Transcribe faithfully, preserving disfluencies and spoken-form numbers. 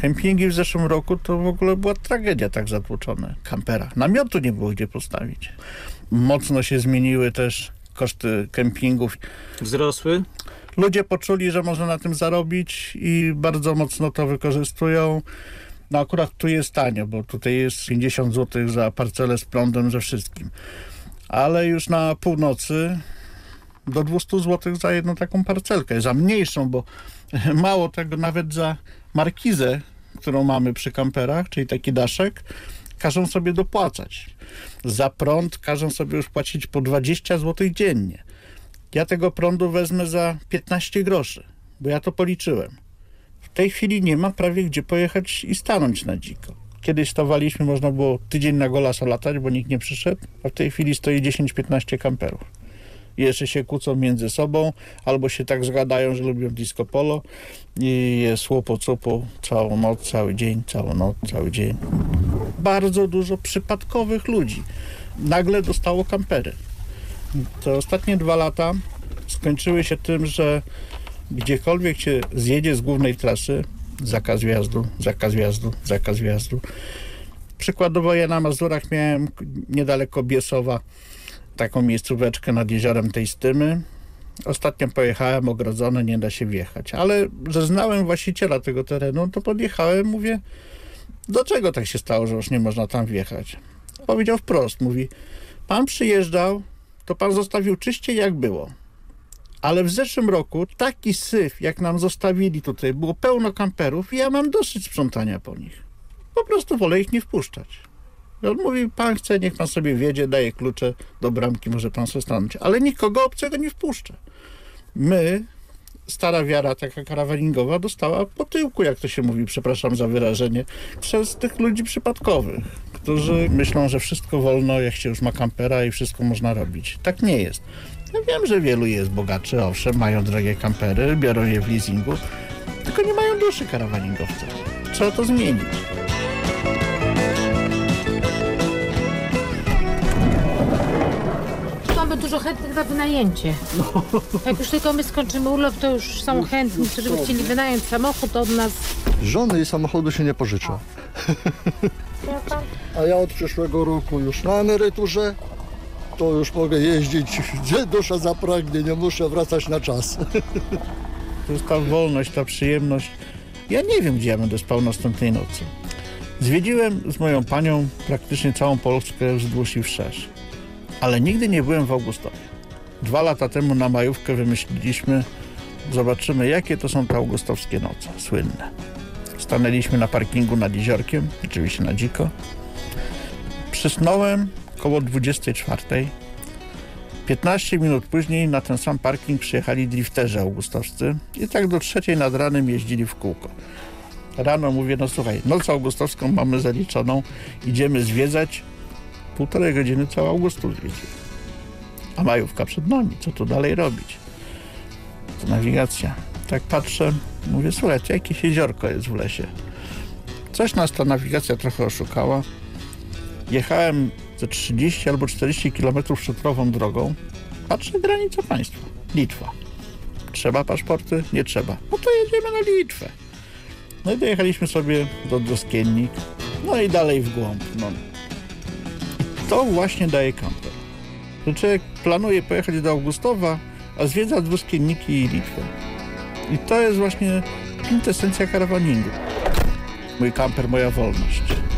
Kempingi w zeszłym roku to w ogóle była tragedia, tak zatłoczone. Kampera. Namiotu nie było gdzie postawić. Mocno się zmieniły też koszty kempingów. Wzrosły? Ludzie poczuli, że można na tym zarobić i bardzo mocno to wykorzystują. No akurat tu jest tanio, bo tutaj jest pięćdziesiąt złotych za parcelę z prądem, ze wszystkim. Ale już na północy do dwieście złotych za jedną taką parcelkę. Za mniejszą, bo mało tego, nawet za markizę, którą mamy przy kamperach, czyli taki daszek, każą sobie dopłacać. Za prąd każą sobie już płacić po dwadzieścia złotych dziennie. Ja tego prądu wezmę za piętnaście groszy, bo ja to policzyłem. W tej chwili nie ma prawie gdzie pojechać i stanąć na dziko. Kiedyś stawaliśmy, można było tydzień na golasa latać, bo nikt nie przyszedł, a w tej chwili stoi dziesięć piętnaście kamperów. I jeszcze się kłócą między sobą, albo się tak zgadają, że lubią disco polo i jest łopo copo całą noc, cały dzień, całą noc, cały dzień. Bardzo dużo przypadkowych ludzi nagle dostało kampery. Te ostatnie dwa lata skończyły się tym, że gdziekolwiek się zjedzie z głównej trasy, zakaz wjazdu, zakaz wjazdu, zakaz wjazdu. Przykładowo ja na Mazurach miałem niedaleko Biesowa taką miejscóweczkę nad jeziorem tej Stymy. Ostatnio pojechałem, ogrodzone, nie da się wjechać. Ale że znałem właściciela tego terenu, to podjechałem, mówię, dlaczego tak się stało, że już nie można tam wjechać? Powiedział wprost, mówi, pan przyjeżdżał, to pan zostawił czyściej jak było. Ale w zeszłym roku taki syf, jak nam zostawili tutaj, było pełno kamperów i ja mam dosyć sprzątania po nich. Po prostu wolę ich nie wpuszczać. I on mówi, pan chce, niech pan sobie wiedzie, daje klucze do bramki, może pan sobie stanąć. Ale nikogo obcego nie wpuszczę. My, stara wiara taka karawaningowa, dostała po tyłku, jak to się mówi, przepraszam za wyrażenie, przez tych ludzi przypadkowych, którzy myślą, że wszystko wolno, jak się już ma kampera i wszystko można robić. Tak nie jest. Ja wiem, że wielu jest bogaczy, owszem, mają drogie kampery, biorą je w leasingu, tylko nie mają duszy karawaningowców. Trzeba to zmienić. Mamy dużo chętnych na wynajęcie. Jak już tylko my skończymy urlop, to już są chętni, którzy by chcieli wynająć samochód od nas. Żony i samochodu się nie pożycza. A ja od przyszłego roku już na emeryturze, to już mogę jeździć, gdzie dusza zapragnie, nie muszę wracać na czas. To jest ta wolność, ta przyjemność. Ja nie wiem, gdzie ja będę spał następnej nocy. Zwiedziłem z moją panią praktycznie całą Polskę wzdłuż i wszerz. Ale nigdy nie byłem w Augustowie. Dwa lata temu na majówkę wymyśliliśmy, zobaczymy, jakie to są te augustowskie noce, słynne. Stanęliśmy na parkingu nad jeziorkiem, oczywiście na dziko. Przysnąłem koło dwudziestej czwartej. piętnaście minut później na ten sam parking przyjechali drifterzy augustowscy i tak do trzeciej nad ranem jeździli w kółko. Rano mówię, no słuchaj, noc augustowską mamy zaliczoną, idziemy zwiedzać. Półtorej godziny cały Augustów zwiedził. A majówka przed nami, co tu dalej robić? To nawigacja. Tak patrzę, mówię, słuchaj, to jakieś jeziorko jest w lesie. Coś nas ta nawigacja trochę oszukała. Jechałem ze trzydzieści albo czterdzieści kilometrów szutrową drogą. Patrzę, granica państwa. Litwa. Trzeba paszporty? Nie trzeba. No to jedziemy na Litwę. No i dojechaliśmy sobie do Doskiennik. No i dalej w głąb. No. To właśnie daje kamper. Że człowiek planuje pojechać do Augustowa, a zwiedza Doskienniki i Litwę. I to jest właśnie kwintesencja karawaningu. Mój kamper, moja wolność.